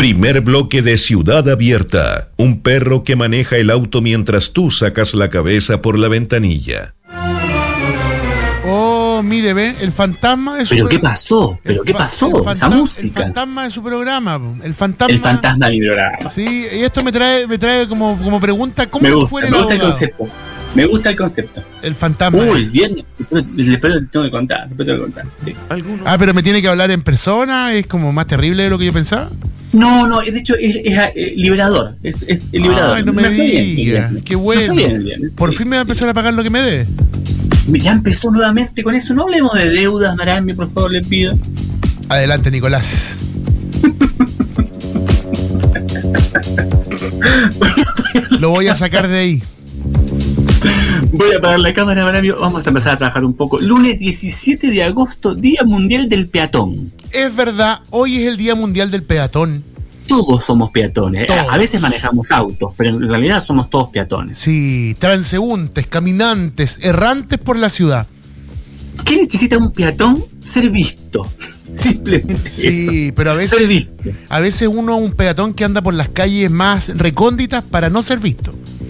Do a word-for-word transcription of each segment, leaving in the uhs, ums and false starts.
Primer bloque de Ciudad Abierta. Un perro que maneja el auto mientras tú sacas la cabeza por la ventanilla. Oh, mire, ve, el fantasma de su ¿Pero pro... qué pasó? ¿Pero qué pasó? Fantasma, esa música. El fantasma de su programa. El fantasma. El fantasma de mi programa. Sí, y esto me trae, me trae como, como pregunta, ¿cómo me gusta, fue el Me gusta abogado? el concepto. Me gusta el concepto. El fantasma. Uy, bien. Después te tengo que contar. Después tengo que contar. Sí. Ah, pero me tiene que hablar en persona. Es como más terrible de lo que yo pensaba. No, no, de hecho es, es, es liberador. Es, es liberador. Ay, no me, me diga. Bien, Qué bueno. Bien, bien. Por sí, fin me va a empezar sí. a pagar lo que me dé. Ya empezó nuevamente con eso. No hablemos de deudas, Marambio, por favor, le pido. Adelante, Nicolás. Lo voy a sacar de ahí. Voy a apagar la cámara, Marambio. Vamos a empezar a trabajar un poco. Lunes diecisiete de agosto, Día Mundial del Peatón. Es verdad, hoy es el Día Mundial del Peatón. Todos somos peatones. Todos. A veces manejamos autos, pero en realidad somos todos peatones. Sí, transeúntes, caminantes, errantes por la ciudad. ¿Qué necesita un peatón? Ser visto. Simplemente sí, eso. Sí, pero a veces, ser visto. a veces uno, un peatón que anda por las calles más recónditas para no ser visto.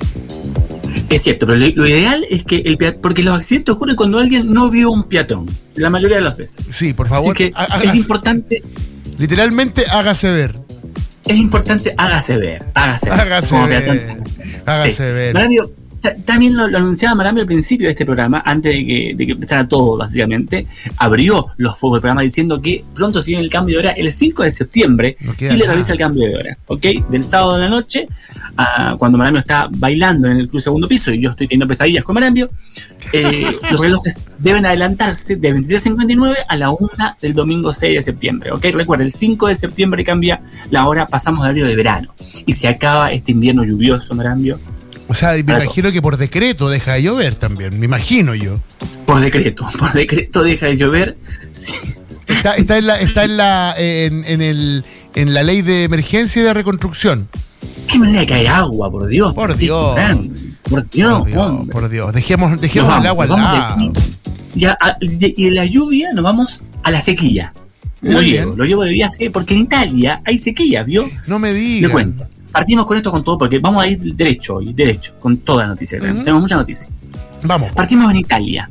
Es cierto, pero lo, lo ideal es que el peatón, porque los accidentes ocurren cuando alguien no vio un peatón, la mayoría de las veces. Sí, por favor. Así que hágase, es importante. Literalmente, hágase ver. Es importante, hágase ver. Hágase ver. Hágase como ver. Peatón. Hágase sí. ver. Marambio, t- también lo, lo anunciaba Marambio al principio de este programa, antes de que, de que empezara todo, básicamente. Abrió los fuegos del programa diciendo que pronto se viene el cambio de hora. El cinco de septiembre, no Chile nada. realiza el cambio de hora. ¿Ok? Del sábado de la noche, a cuando Marambio está bailando en el club segundo piso y yo estoy teniendo pesadillas con Marambio, eh, los relojes deben adelantarse de veintitrés cincuenta y nueve a la una del domingo seis de septiembre. ¿Ok? Recuerda, el cinco de septiembre cambia la hora, pasamos de horario de verano. Y se acaba este invierno lluvioso, Marambio. O sea, me imagino que por decreto deja de llover también, me imagino yo. Por decreto, por decreto deja de llover. Sí. Está, está en la, está en la, en, en el, en la ley de emergencia y de reconstrucción. ¿Qué manera de caer agua, por Dios? Por Dios. Por Dios, por Dios, por Dios. Dejemos, dejemos vamos, el agua al lado. Y, a, y de la lluvia nos vamos a la sequía. Lo Muy llevo, bien. lo llevo de viaje porque en Italia hay sequía, ¿vio? No me digas. Le cuento. Partimos con esto con todo porque vamos a ir derecho hoy, derecho, con toda la noticia. Uh-huh. Tenemos mucha noticia. Vamos. Partimos en Italia.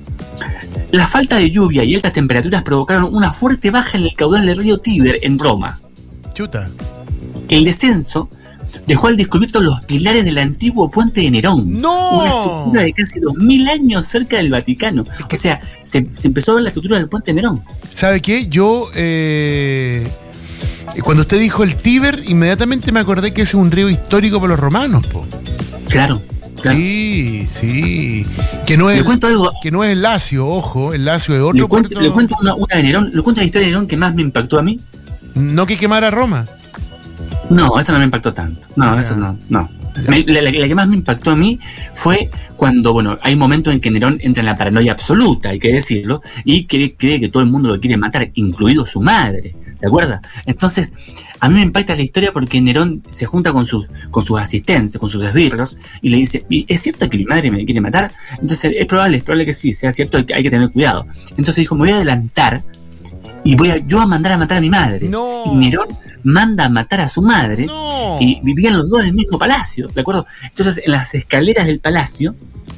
La falta de lluvia y altas temperaturas provocaron una fuerte baja en el caudal del río Tíber en Roma. Chuta. El descenso dejó al descubierto los pilares del antiguo puente de Nerón. ¡No! Una estructura de casi dos mil años cerca del Vaticano. O sea, se, se empezó a ver la estructura del puente de Nerón. ¿Sabe qué? Yo, eh, cuando usted dijo el Tíber, inmediatamente me acordé que ese es un río histórico para los romanos, po. Claro. Claro. Sí, sí. Que no es, le cuento algo. Que no es el Lacio, ojo, el Lacio es otro le cuento, puerto. Le cuento una, una de Nerón, le cuento la historia de Nerón que más me impactó a mí. No que quemara Roma. No, eso no me impactó tanto. No, ya. eso no, no. Me, la, la, la que más me impactó a mí fue cuando, bueno, hay momentos en que Nerón entra en la paranoia absoluta, hay que decirlo, y cree, cree que todo el mundo lo quiere matar, incluido su madre. ¿Se acuerda? Entonces, a mí me impacta la historia porque Nerón se junta con sus, con sus asistentes, con sus esbirros, y le dice, ¿es cierto que mi madre me quiere matar? Entonces, es probable, es probable que sí, sea cierto, hay que, hay que tener cuidado. Entonces dijo, me voy a adelantar y voy a, yo a mandar a matar a mi madre. No. Y Nerón manda a matar a su madre, no. y vivían los dos en el mismo palacio, ¿de acuerdo? Entonces, en las escaleras del palacio,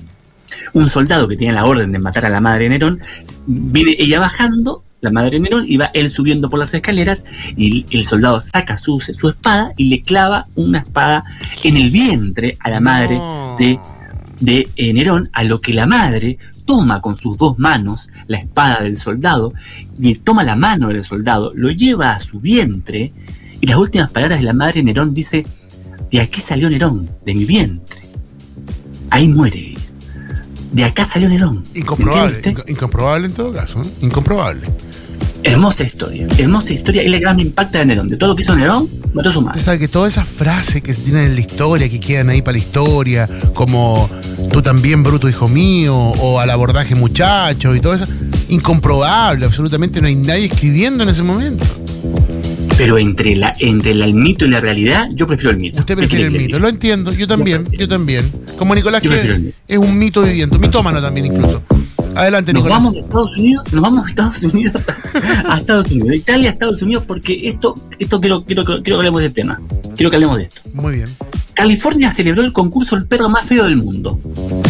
un soldado que tenía la orden de matar a la madre de Nerón, viene ella bajando, la madre de Nerón, y va él subiendo por las escaleras, y el soldado saca su, su espada y le clava una espada en el vientre a la madre no. de, de eh, Nerón, a lo que la madre toma con sus dos manos la espada del soldado, y toma la mano del soldado, lo lleva a su vientre, y las últimas palabras de la madre de Nerón dice, de aquí salió Nerón, de mi vientre. Ahí muere. De acá salió Nerón. Incomprobable, inc- incomprobable en todo caso, ¿eh? Incomprobable. Hermosa historia, hermosa historia, es la que más me impacta de Nerón. De todo lo que hizo Nerón, mató a su madre. Usted sabe que todas esas frases que se tienen en la historia, que quedan ahí para la historia, como tú también, bruto hijo mío, o al abordaje muchacho y todo eso, incomprobable, absolutamente no hay nadie escribiendo en ese momento. Pero entre la entre la, el mito y la realidad, yo prefiero el mito. Usted prefiere el mito, lo entiendo, yo también, yo también. Como Nicolás, que es un mito viviente, un mitómano también incluso. Adelante, nos Nicolás. vamos de Estados Unidos, nos vamos de Estados Unidos a, a Estados Unidos, de Italia a Estados Unidos, porque esto, esto quiero, quiero, quiero que hablemos del tema. Quiero que hablemos de esto. Muy bien. California celebró el concurso El perro más feo del mundo.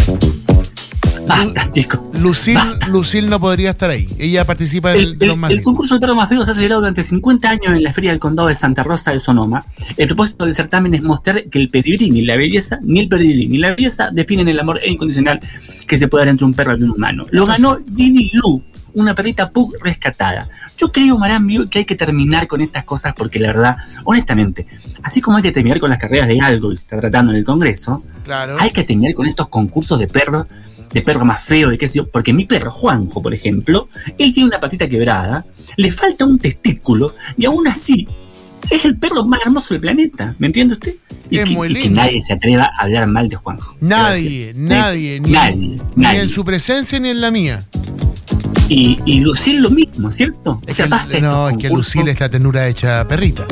Basta, chicos. Lucille, basta. Lucille no podría estar ahí. Ella participa El, de los el, más el lindos. concurso del perro más feo se ha celebrado durante cincuenta años en la Feria del Condado de Santa Rosa de Sonoma. El propósito del certamen es mostrar que el pedigrí ni la belleza, ni el pedigrí ni la belleza definen el amor incondicional que se puede dar entre un perro y un humano. Lo ganó Ginny Lou, una perrita pug rescatada. Yo creo, Marambio, que hay que terminar con estas cosas porque la verdad, honestamente, así como hay que terminar con las carreras de algo y se está tratando en el Congreso, Claro. hay que terminar con estos concursos de perros, de perro más feo, de qué sé yo, porque mi perro, Juanjo, por ejemplo, él tiene una patita quebrada, le falta un testículo y aún así es el perro más hermoso del planeta, ¿me entiende usted? Y, Es que, muy y que lindo. nadie se atreva a hablar mal de Juanjo. Nadie, nadie, ni, nadie, ni nadie. en su presencia ni en la mía. Y, y Lucille lo mismo, ¿cierto? Es o sea, que, basta de no, estos es que concursos, Lucille es la ternura hecha perrita.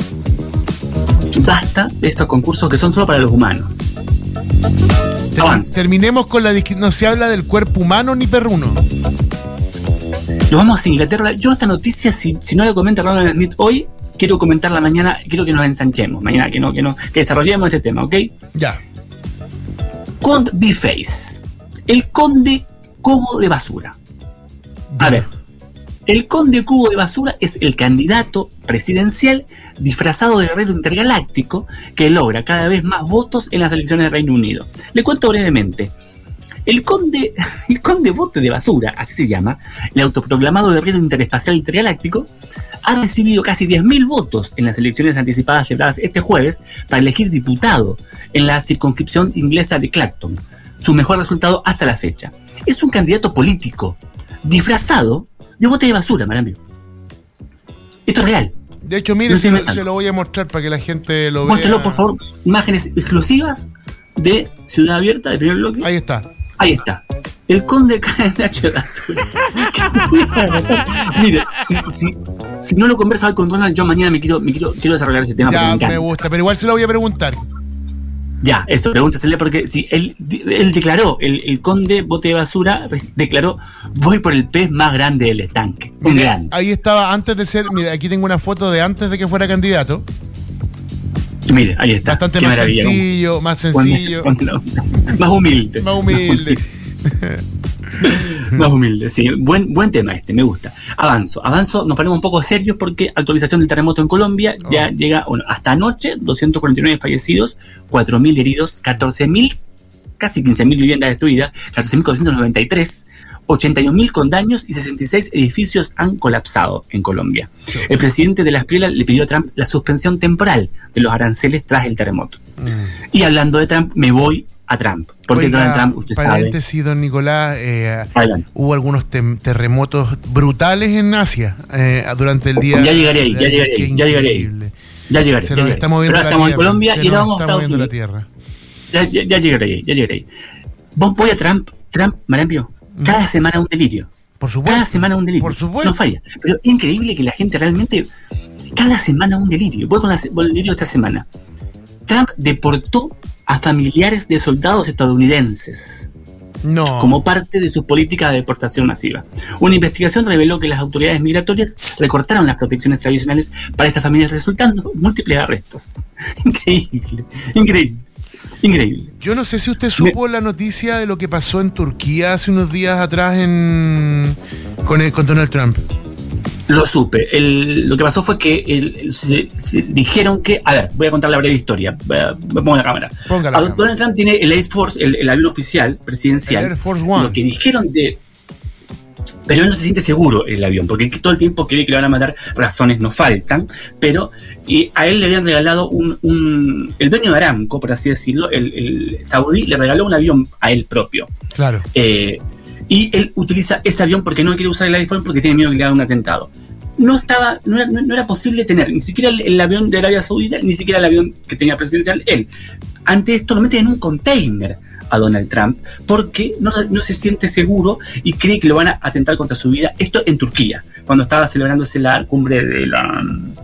basta de estos concursos que son solo para los humanos. Ter- Avanza. terminemos con la discri- no se habla del cuerpo humano ni perruno. Nos vamos a Inglaterra. Yo esta noticia, si, si no la comenta Ronald Smith hoy, quiero comentarla mañana, quiero que nos ensanchemos, mañana que no, que no, que desarrollemos este tema, ¿ok? Ya. Conde B-Face, el conde cubo de basura. A Ya. ver, el conde cubo de basura es el candidato presidencial disfrazado de guerrero intergaláctico que logra cada vez más votos en las elecciones del Reino Unido. Le cuento brevemente. El conde, el conde bote de basura, así se llama, el autoproclamado guerrero interespacial intergaláctico, ha recibido casi diez mil votos en las elecciones anticipadas celebradas este jueves para elegir diputado en la circunscripción inglesa de Clacton, su mejor resultado hasta la fecha. Es un candidato político, disfrazado de bote de basura, Marambio. Esto es real. De hecho, mire, No se, estoy lo, inventando. se lo voy a mostrar para que la gente lo vea. Muéstralo, por favor, imágenes exclusivas de Ciudad Abierta, de primer bloque. Ahí está. Ahí está. El conde Nacho de basura. Mire, si, si, si no lo conversa hoy con Ronald, yo mañana me quiero, me quiero, quiero desarrollar ese tema. porque Ya me me, encanta. gusta, pero igual se lo voy a preguntar. Ya, eso, pregúntasele porque si él, él declaró, el, el conde bote de basura declaró, voy por el pez más grande del estanque. Un Mire, grande. ahí estaba antes de ser. Mira, aquí tengo una foto de antes de que fuera candidato. Mire, ahí está. Bastante Qué más maravilla. sencillo, más Cuando- sencillo, cuando- más humilde. más humilde. Más humilde, sí. Buen, buen tema este, me gusta. Avanzo, avanzo, nos ponemos un poco serios porque actualización del terremoto en Colombia ya Oh. llega, bueno, hasta anoche, doscientos cuarenta y nueve fallecidos, cuatro mil heridos, catorce mil, casi quince mil viviendas destruidas, catorce mil cuatrocientos noventa y tres, ochenta y un mil con daños y sesenta y seis edificios han colapsado en Colombia. El presidente de la Espriela le pidió a Trump la suspensión temporal de los aranceles tras el terremoto. Mm. Y hablando de Trump, me voy a Trump. Porque Oiga, Donald Trump, usted sabe. paréntesis, don Nicolás, eh, Adelante. hubo algunos tem- terremotos brutales en Asia eh, durante el día. Ya llegaré ahí, ya Ay, llegaré qué ahí, ya llegaré ahí. increíble. Ya llegaré. Se ya nos llegaré. está moviendo Pero la estamos tierra. en Colombia se y ahora nos vamos a está Estados moviendo la Unidos. tierra. Ya, ya, ya llegaré ahí, ya llegaré ahí. Vos voy a Trump, Trump, Marambio, cada semana un delirio. Por supuesto. Cada semana un delirio. Por supuesto. No falla. Pero es increíble que la gente realmente, cada semana un delirio. Voy con la se- con el delirio esta semana. Trump deportó a familiares de soldados estadounidenses No. como parte de su política de deportación masiva. Una investigación reveló que las autoridades migratorias recortaron las protecciones tradicionales para estas familias, resultando múltiples arrestos. Increíble, increíble, increíble. Yo no sé si usted supo la noticia de lo que pasó en Turquía hace unos días atrás en con, el- con Donald Trump. Lo supe. El- lo que pasó fue que el- el- se, se dijeron que... A ver, voy a contar la breve historia. Voy a- Me pongo la cámara. Ponga la A- cámara. Donald Trump tiene el Air Force, el, el avión oficial presidencial. El Air Force One. Lo que dijeron de... Pero él no se siente seguro en el avión, porque todo el tiempo cree que le van a matar, razones no faltan, pero y a él le habían regalado un, un... El dueño de Aramco, por así decirlo, el, el saudí, le regaló un avión a él propio. Claro. Eh, y él utiliza ese avión porque no quiere usar el iPhone porque tiene miedo que le haga un atentado. No estaba, no era, no, no era posible tener ni siquiera el, el avión de Arabia Saudita, ni siquiera el avión que tenía presidencial él. Ante esto lo meten en un container a Donald Trump porque no, no se siente seguro y cree que lo van a atentar contra su vida. Esto en Turquía, cuando estaba celebrándose la cumbre de la...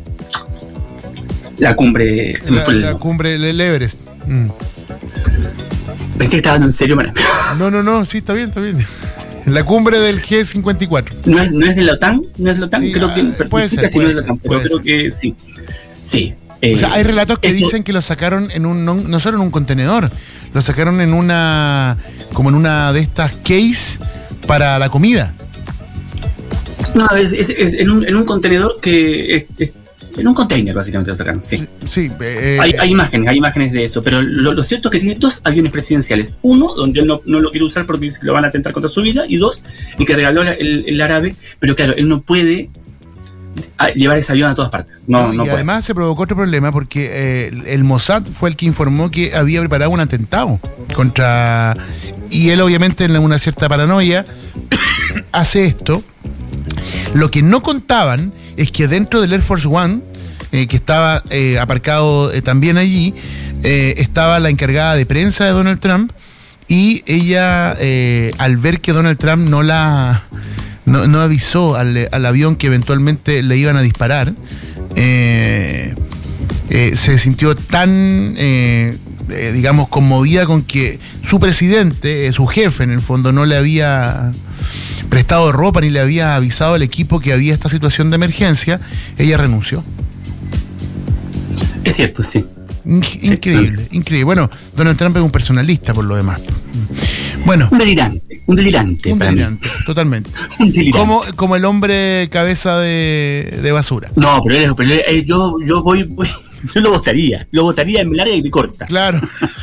La cumbre... Se me La, fue el la nombre. cumbre del Everest. Mm. Pensé que estaba hablando en serio, man. No, no, no, sí, está bien, está bien. La cumbre del G cincuenta y cuatro. ¿No es, no es de la OTAN? ¿No es de la OTAN? Sí, creo que puede ser, si puede no es de la OTAN, ser, pero puede creo ser. que sí. Sí. Eh, O sea, hay relatos que eso- dicen que lo sacaron en un, no, no solo en un contenedor, lo sacaron en una, como en una de estas case para la comida. No, es, es- es en, un, en un contenedor que... Es, es- en un container, básicamente lo sacaron, sí. Sí, eh, Hay, hay imágenes, hay imágenes de eso, pero lo, lo cierto es que tiene dos aviones presidenciales. Uno, donde él no, no lo quiere usar porque dice que lo van a atentar contra su vida, y dos, el que regaló la- el, el árabe, pero claro, él no puede ah, llevar ese avión a todas partes. No, No, no y puede. además se provocó otro problema porque eh, el- el Mossad fue el que informó que había preparado un atentado contra... Y él obviamente en una cierta paranoia hace esto. Lo que no contaban es que dentro del Air Force One, eh, que estaba eh, aparcado eh, también allí, eh, estaba la encargada de prensa de Donald Trump, y ella, eh, al ver que Donald Trump no la... No, no avisó al, al avión que eventualmente le iban a disparar, eh, eh, se sintió tan, eh, eh, digamos, conmovida con que su presidente, eh, su jefe en el fondo, no le había prestado ropa ni le había avisado al equipo que había esta situación de emergencia. Ella renunció. Es cierto, sí. In- Increíble, increíble. Bueno, Donald Trump es un personalista por lo demás. Bueno, Un delirante, un delirante. un para mí. delirante, totalmente. Un delirante. Como, como el hombre cabeza de, de basura. No, pero, él, es- pero él- eh, yo, yo voy, voy- yo lo votaría. Lo votaría en larga y en corta. Claro.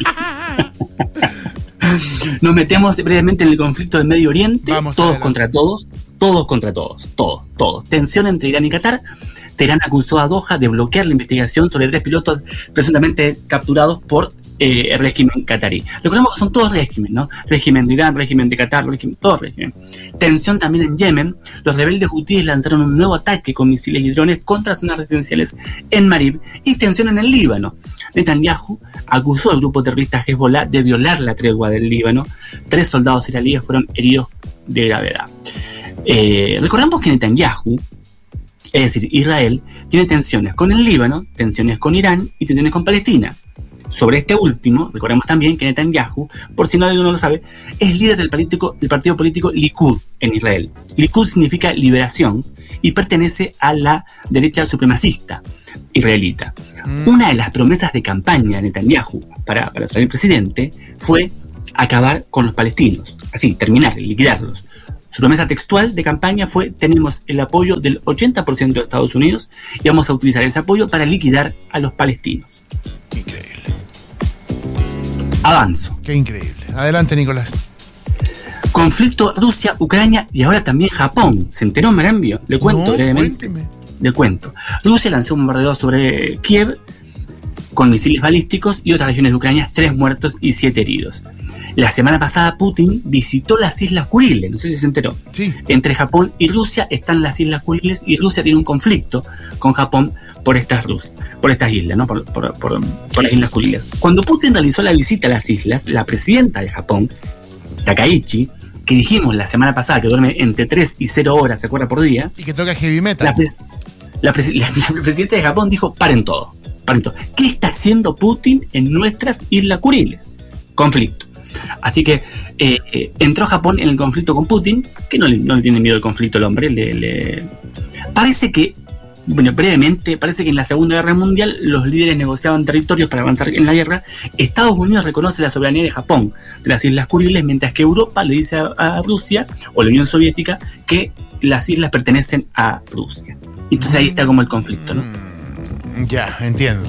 Nos metemos brevemente en el conflicto del Medio Oriente, Vamos todos adelante. contra todos, todos contra todos, todos, todos. Tensión entre Irán y Qatar. Teherán acusó a Doha de bloquear la investigación sobre tres pilotos presuntamente capturados por eh, el régimen qatarí. Recordemos que son todos régimen, ¿no? Régimen de Irán, régimen de Qatar, régimen, todos régimen. Tensión también en Yemen. Los rebeldes hutíes lanzaron un nuevo ataque con misiles y drones contra zonas residenciales en Marib. Y tensión en el Líbano. Netanyahu acusó al grupo terrorista Hezbollah de violar la tregua del Líbano. Tres soldados israelíes fueron heridos de gravedad. Eh, recordamos que Netanyahu, es decir, Israel, tiene tensiones con el Líbano, tensiones con Irán y tensiones con Palestina. Sobre este último, recordemos también que Netanyahu, por si no alguno lo sabe, es líder del, político, del partido político Likud en Israel. Likud significa liberación y pertenece a la derecha supremacista israelita. Mm. Una de las promesas de campaña de Netanyahu para, para salir presidente fue acabar con los palestinos, así, terminar, liquidarlos. Su promesa textual de campaña fue: tenemos el apoyo del ochenta por ciento de Estados Unidos y vamos a utilizar ese apoyo para liquidar a los palestinos. Qué increíble. Avanzo. Qué increíble. Adelante, Nicolás. Conflicto Rusia, Ucrania y ahora también Japón. ¿Se enteró, Marambio? Le cuento No, brevemente. cuénteme. Le cuento. Rusia lanzó un bombardeo sobre Kiev con misiles balísticos y otras regiones de Ucrania, tres muertos y siete heridos. La semana pasada Putin visitó las Islas Kuriles, no sé si se enteró. Sí. Entre Japón y Rusia están las Islas Kuriles y Rusia tiene un conflicto con Japón por estas, Rus- por estas islas, ¿no? por, por, por, por las Islas Kuriles. Cuando Putin realizó la visita a las islas, la presidenta de Japón, Takaichi, que dijimos la semana pasada que duerme entre tres y cero horas, ¿se acuerda? Por día. Y que toca heavy metal. La, pres- la, pres- la, la presidenta de Japón dijo: paren todo, paren todo. ¿Qué está haciendo Putin en nuestras Islas Kuriles? Conflicto. Así que eh, eh, entró Japón en el conflicto con Putin, que no le, no le tiene miedo al conflicto el hombre. Le, le... Parece que, bueno, brevemente, parece que en la Segunda Guerra Mundial los líderes negociaban territorios para avanzar en la guerra. Estados Unidos reconoce la soberanía de Japón de las Islas Kuriles, mientras que Europa le dice a, a Rusia, o la Unión Soviética, que las islas pertenecen a Rusia. Entonces ahí está como el conflicto, ¿no? Mm, ya, entiendo.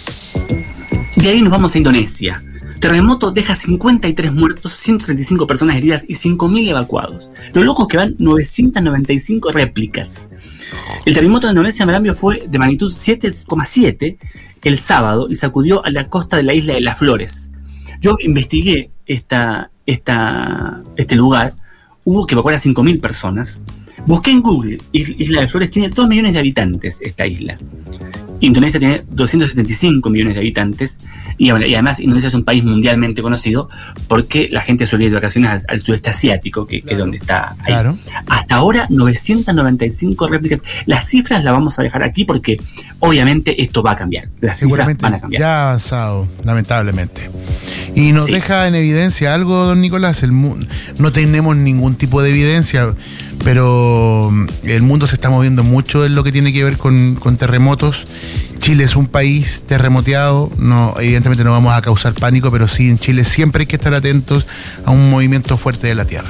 De ahí nos vamos a Indonesia. Terremoto deja cincuenta y tres muertos, ciento treinta y cinco personas heridas y cinco mil evacuados. Lo loco es que van novecientas noventa y cinco réplicas. El terremoto de Indonesia, Marambio, fue de magnitud siete coma siete el sábado y sacudió a la costa de la isla de las Flores. Yo investigué esta, esta, este lugar. Hubo que evacuar a cinco mil personas. Busqué en Google, Isla de Flores tiene dos millones de habitantes esta isla. Indonesia tiene doscientos setenta y cinco millones de habitantes y, bueno, y además Indonesia es un país mundialmente conocido porque la gente suele ir de vacaciones al, al sudeste asiático, que, claro, que es donde está ahí. Claro. Hasta ahora novecientas noventa y cinco réplicas. Las cifras las vamos a dejar aquí porque obviamente esto va a cambiar. Las cifras van a cambiar. Ya ha avanzado, lamentablemente. Y nos Sí. deja en evidencia algo, don Nicolás. El mu- no tenemos ningún tipo de evidencia, pero el mundo se está moviendo mucho en lo que tiene que ver con, con terremotos. Chile es un país terremoteado, no, evidentemente no vamos a causar pánico, pero sí en Chile siempre hay que estar atentos a un movimiento fuerte de la tierra.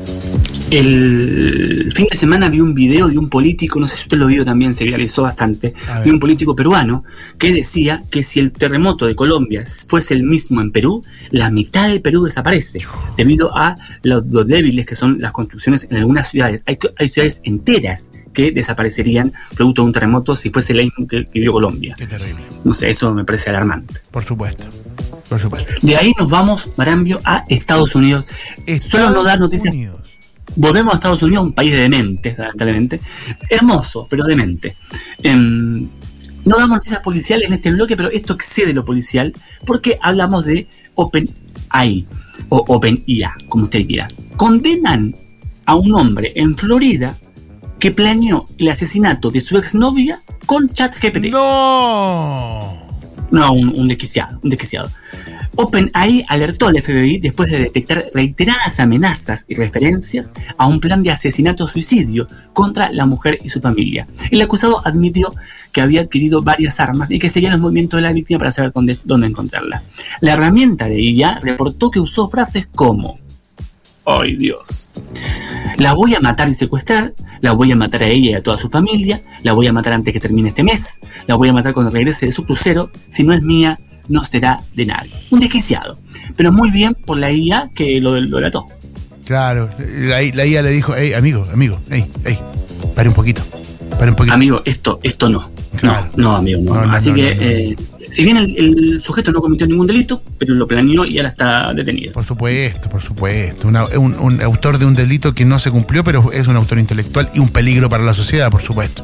El fin de semana vi un video de un político, no sé si usted lo vio también, se viralizó bastante, de un político peruano que decía que si el terremoto de Colombia fuese el mismo en Perú, la mitad de Perú desaparece, debido a lo, lo débiles que son las construcciones en algunas ciudades. Hay, hay ciudades enteras que desaparecerían producto de un terremoto si fuese el mismo que, que vivió Colombia. Qué terrible. No sé, eso me parece alarmante. Por supuesto, por supuesto. De ahí nos vamos, Marambio, a Estados Unidos. Solo nos da noticias. Unidos. Volvemos a Estados Unidos, un país de dementes, lamentablemente. Hermoso, pero demente. Eh, no damos noticias policiales en este bloque, pero esto excede lo policial, porque hablamos de OpenAI, o OpenIA, como usted quiera. Condenan a un hombre en Florida que planeó el asesinato de su exnovia con ChatGPT. ¡No! No, un, un desquiciado, un desquiciado. OpenAI alertó al F B I después de detectar reiteradas amenazas y referencias a un plan de asesinato-suicidio contra la mujer y su familia. El acusado admitió que había adquirido varias armas y que seguía los movimientos de la víctima para saber dónde, dónde encontrarla. La herramienta de I A reportó que usó frases como: ¡ay, Dios! La voy a matar y secuestrar, la voy a matar a ella y a toda su familia, la voy a matar antes que termine este mes, la voy a matar cuando regrese de su crucero, si no es mía, no será de nadie. Un desquiciado, pero muy bien por la I A que lo, lo delató. Claro, la, la I A le dijo, hey, amigo, amigo, hey, hey, pare un poquito, pare un poquito. Amigo, esto, esto no. Claro. No, no, amigo, no. No, no, Así no, que, no, no. Eh, si bien el, el sujeto no cometió ningún delito, pero lo planeó y ahora está detenido. Por supuesto, por supuesto. Una, un, un autor de un delito que no se cumplió, pero es un autor intelectual y un peligro para la sociedad, por supuesto.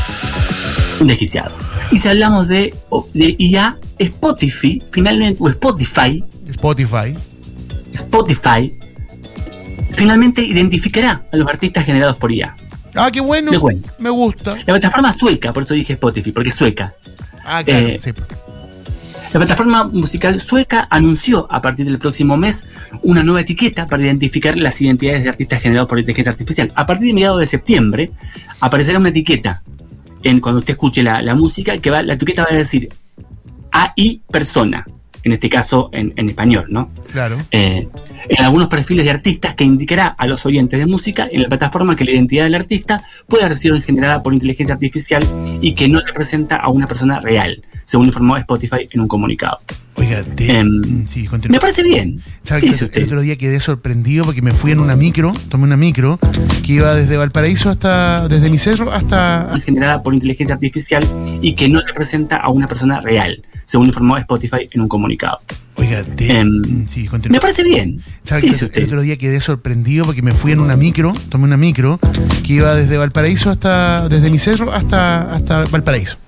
Un desquiciado. Y si hablamos de, de I A, Spotify, finalmente, o Spotify, Spotify. Spotify, finalmente identificará a los artistas generados por I A. Ah, qué bueno. Le cuento. Me gusta. La plataforma sueca, por eso dije Spotify, porque es sueca. Ah, claro, Eh, sí. La plataforma musical sueca anunció a partir del próximo mes una nueva etiqueta para identificar las identidades de artistas generados por inteligencia artificial. A partir de mediados de septiembre aparecerá una etiqueta en cuando usted escuche la, la música, que va, la etiqueta va a decir A I persona, en este caso en, en español, ¿no? Claro. Eh, en algunos perfiles de artistas que indicará a los oyentes de música en la plataforma que la identidad del artista puede haber sido generada por inteligencia artificial y que no representa a una persona real, según informó Spotify en un comunicado. Oiga, de, Em, sí, continúa. Me parece bien. ¿Sabe ¿Qué que dice el, usted? el otro día quedé sorprendido porque me fui en una micro, tomé una micro que iba desde Valparaíso hasta, desde mi cerro hasta... Generada por inteligencia artificial y que no representa a una persona real, según informó Spotify en un comunicado. Oiga, de, Em, sí, continúa. Me parece bien. ¿Sabe ¿Qué que dice el, el usted? otro día quedé sorprendido porque me fui en una micro, tomé una micro que iba desde Valparaíso hasta, desde mi cerro hasta, hasta Valparaíso.